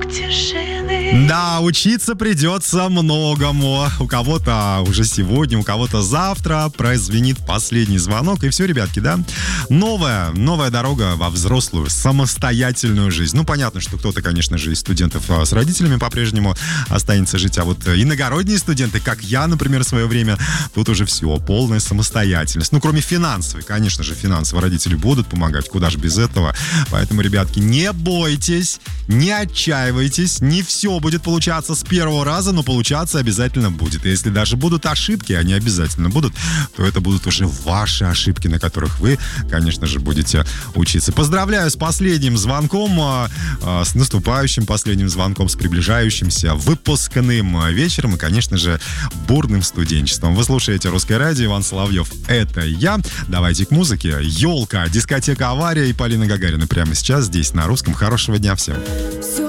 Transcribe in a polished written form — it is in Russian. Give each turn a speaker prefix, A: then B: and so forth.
A: Да, учиться придется многому. У кого-то уже сегодня, у кого-то завтра прозвенит последний звонок. И все, ребятки, да? Новая дорога во взрослую, самостоятельную жизнь. Ну, понятно, что кто-то, конечно же, из студентов с родителями по-прежнему останется жить. А вот иногородние студенты, как я, например, в свое время, тут уже все, полная самостоятельность. Ну, кроме финансовой. Конечно же, финансово родители будут помогать. Куда же без этого? Поэтому, ребятки, не бойтесь, не отчаивайтесь. Не все будет получаться с первого раза, но получаться обязательно будет. И если даже будут ошибки, они обязательно будут, то это будут уже ваши ошибки, на которых вы, конечно же, будете учиться. Поздравляю с последним звонком, с наступающим последним звонком, с приближающимся выпускным вечером и, конечно же, бурным студенчеством. Вы слушаете «Русское радио», Иван Соловьев. Это я. Давайте к музыке. «Елка», дискотека «Авария» и Полина Гагарина прямо сейчас здесь, на Русском. Хорошего дня всем.